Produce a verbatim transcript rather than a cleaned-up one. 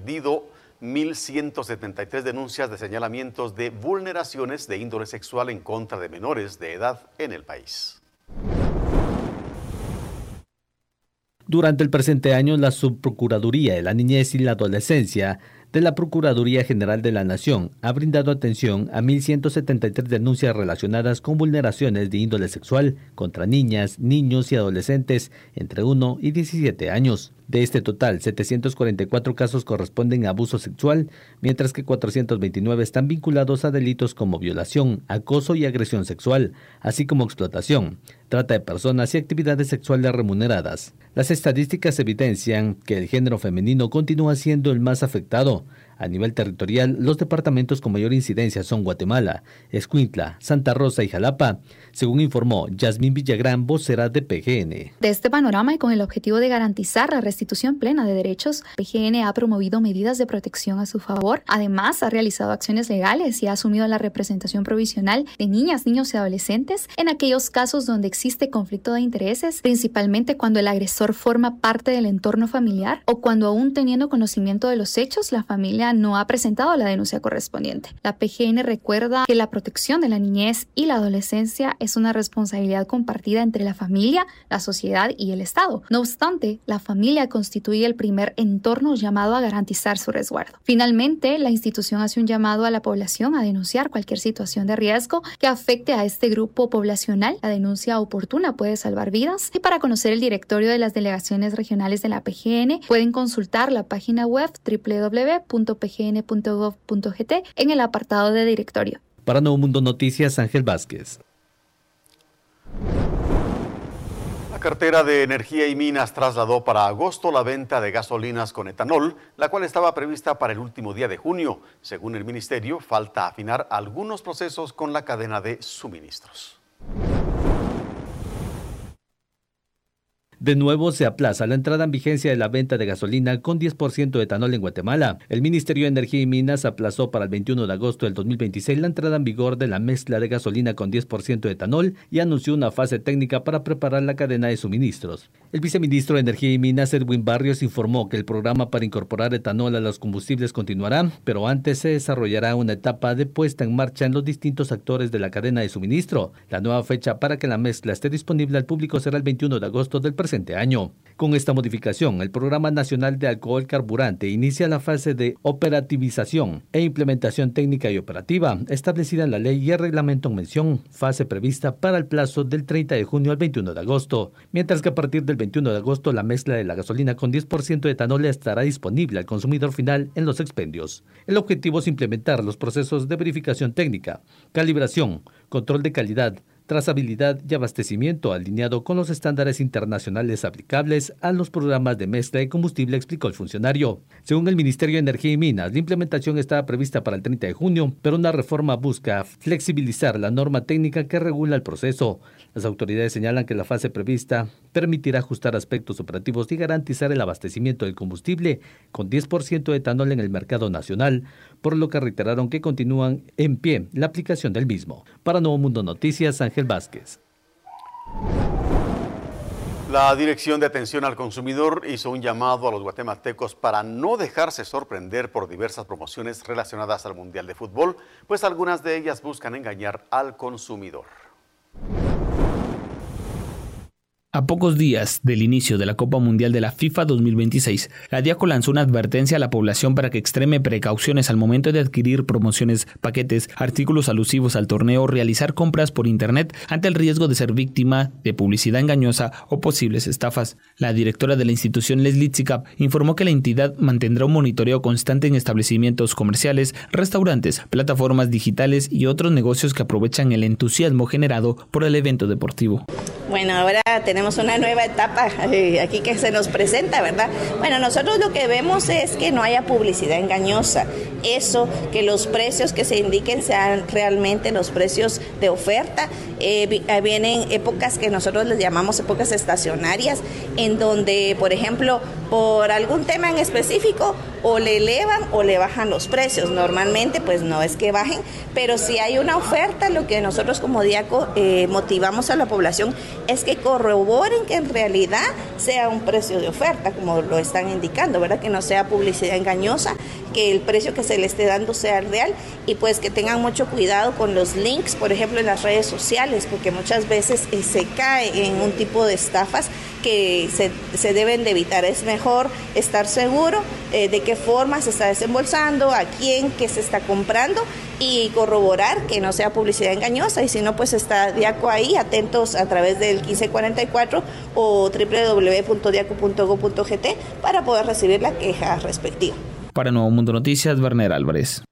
atendido mil ciento setenta y tres denuncias de señalamientos de vulneraciones de índole sexual en contra de menores de edad en el país. Durante el presente año, la Subprocuraduría de la Niñez y la Adolescencia de la Procuraduría General de la Nación ha brindado atención a mil ciento setenta y tres denuncias relacionadas con vulneraciones de índole sexual contra niñas, niños y adolescentes entre uno y diecisiete años. De este total, setecientos cuarenta y cuatro casos corresponden a abuso sexual, mientras que cuatrocientos veintinueve están vinculados a delitos como violación, acoso y agresión sexual, así como explotación, trata de personas y actividades sexuales remuneradas. Las estadísticas evidencian que el género femenino continúa siendo el más afectado. A nivel territorial, los departamentos con mayor incidencia son Guatemala, Escuintla, Santa Rosa y Jalapa, según informó Yasmín Villagrán, vocera de P G N. De este panorama y con el objetivo de garantizar la restitución plena de derechos, P G N ha promovido medidas de protección a su favor. Además, ha realizado acciones legales y ha asumido la representación provisional de niñas, niños y adolescentes en aquellos casos donde existe conflicto de intereses, principalmente cuando el agresor forma parte del entorno familiar o cuando, aún teniendo conocimiento de los hechos, la familia no ha presentado la denuncia correspondiente. La P G N recuerda que la protección de la niñez y la adolescencia es una responsabilidad compartida entre la familia, la sociedad y el Estado. No obstante, la familia constituye el primer entorno llamado a garantizar su resguardo. Finalmente, la institución hace un llamado a la población a denunciar cualquier situación de riesgo que afecte a este grupo poblacional. La denuncia oportuna puede salvar vidas, y para conocer el directorio de las delegaciones regionales de la P G N pueden consultar la página web doble u doble u doble u punto p g n punto gov punto g t en el apartado de directorio. Para Nuevo Mundo Noticias, Ángel Vázquez. La cartera de Energía y Minas trasladó para agosto la venta de gasolinas con etanol, la cual estaba prevista para el último día de junio. Según el ministerio, falta afinar algunos procesos con la cadena de suministros. De nuevo se aplaza la entrada en vigencia de la venta de gasolina con diez por ciento de etanol en Guatemala. El Ministerio de Energía y Minas aplazó para el veintiuno de agosto del dos mil veintiséis la entrada en vigor de la mezcla de gasolina con diez por ciento de etanol y anunció una fase técnica para preparar la cadena de suministros. El viceministro de Energía y Minas, Edwin Barrios, informó que el programa para incorporar etanol a los combustibles continuará, pero antes se desarrollará una etapa de puesta en marcha en los distintos actores de la cadena de suministro. La nueva fecha para que la mezcla esté disponible al público será el veintiuno de agosto del presente año. Con esta modificación, el Programa Nacional de Alcohol Carburante inicia la fase de operativización e implementación técnica y operativa establecida en la ley y el reglamento en mención, fase prevista para el plazo del treinta de junio al veintiuno de agosto, mientras que a partir del veintiuno de agosto la mezcla de la gasolina con diez por ciento de etanol estará disponible al consumidor final en los expendios. El objetivo es implementar los procesos de verificación técnica, calibración, control de calidad, trazabilidad y abastecimiento alineado con los estándares internacionales aplicables a los programas de mezcla de combustible, explicó el funcionario. Según el Ministerio de Energía y Minas, la implementación estaba prevista para el treinta de junio, pero una reforma busca flexibilizar la norma técnica que regula el proceso. Las autoridades señalan que la fase prevista permitirá ajustar aspectos operativos y garantizar el abastecimiento del combustible con diez por ciento de etanol en el mercado nacional, por lo que reiteraron que continúan en pie la aplicación del mismo. Para Nuevo Mundo Noticias, Ángel Vázquez. La Dirección de Atención al Consumidor hizo un llamado a los guatemaltecos para no dejarse sorprender por diversas promociones relacionadas al Mundial de Fútbol, pues algunas de ellas buscan engañar al consumidor. A pocos días del inicio de la Copa Mundial de la FIFA dos mil veintiséis, la Diaco lanzó una advertencia a la población para que extreme precauciones al momento de adquirir promociones, paquetes, artículos alusivos al torneo o realizar compras por internet ante el riesgo de ser víctima de publicidad engañosa o posibles estafas. La directora de la institución, Leslie Tzikap, informó que la entidad mantendrá un monitoreo constante en establecimientos comerciales, restaurantes, plataformas digitales y otros negocios que aprovechan el entusiasmo generado por el evento deportivo. Bueno, ahora tenemos una nueva etapa eh, aquí que se nos presenta, ¿verdad? Bueno, nosotros lo que vemos es que no haya publicidad engañosa. Eso, que los precios que se indiquen sean realmente los precios de oferta. Eh, vienen épocas que nosotros les llamamos épocas estacionarias, en donde, por ejemplo, por algún tema en específico, o le elevan o le bajan los precios. Normalmente pues no es que bajen, pero si hay una oferta, lo que nosotros como Diaco eh, motivamos a la población es que corroboren que en realidad sea un precio de oferta, como lo están indicando, ¿verdad? Que no sea publicidad engañosa, que el precio que se le esté dando sea real y pues que tengan mucho cuidado con los links, por ejemplo en las redes sociales, porque muchas veces eh, se cae en un tipo de estafas que se, se deben de evitar. Es mejor estar seguro eh, de qué forma se está desembolsando, a quién, qué se está comprando y corroborar que no sea publicidad engañosa, y si no pues está Diaco ahí, atentos a través del quince cuarenta y cuatro o doble u doble u doble u punto diaco punto gob punto gt para poder recibir la queja respectiva. Para Nuevo Mundo Noticias, Werner Álvarez.